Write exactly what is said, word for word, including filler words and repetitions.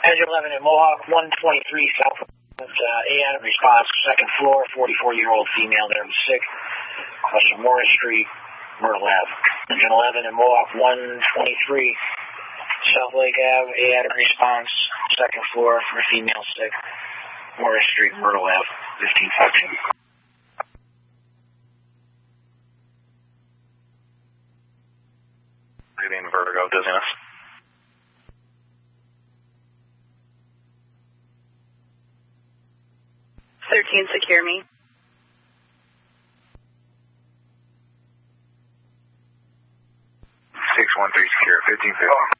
Engine eleven in Mohawk, one twenty-three South. Uh, A N response, second floor, forty-four-year-old female there was sick. Western Morris Street, Myrtle Ave. Engine eleven in Mohawk, one twenty-three South Lake Ave. A N response, second floor for a female sick. Morris Street, Myrtle Ave, fifteen fourteen. Breathing, vertigo, dizziness. thirteen, secure me. six one three, secure, fifteen fifty.